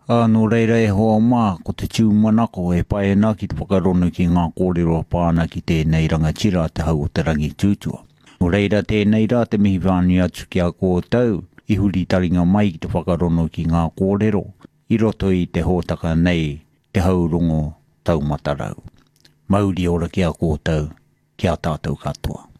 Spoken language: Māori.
Reira e hoa mā, ko te tūmanako e pai ana ki te whakarono ki ngā kōrero pāna ki tēnei rangatira te hau o te rangi tūtua. Reira tēnei rā te mihi whāni atu ki a kōtau, I huri taringa mai ki te whakarono ki ngā kōrero, I roto I te hōtaka nei te haurongo taumatarau. Mauri ora ki a kōtau, ki a tātou katoa.